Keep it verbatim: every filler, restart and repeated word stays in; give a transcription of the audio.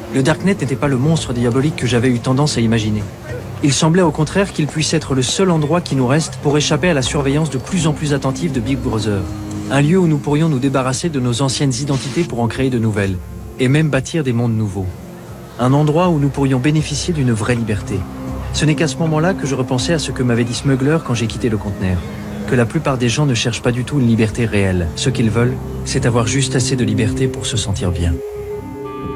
Le Darknet n'était pas le monstre diabolique que j'avais eu tendance à imaginer. Il semblait au contraire qu'il puisse être le seul endroit qui nous reste pour échapper à la surveillance de plus en plus attentive de Big Brother. Un lieu où nous pourrions nous débarrasser de nos anciennes identités pour en créer de nouvelles, et même bâtir des mondes nouveaux. Un endroit où nous pourrions bénéficier d'une vraie liberté. Ce n'est qu'à ce moment-là que je repensais à ce que m'avait dit Smuggler quand j'ai quitté le conteneur. Que la plupart des gens ne cherchent pas du tout une liberté réelle. Ce qu'ils veulent, c'est avoir juste assez de liberté pour se sentir bien.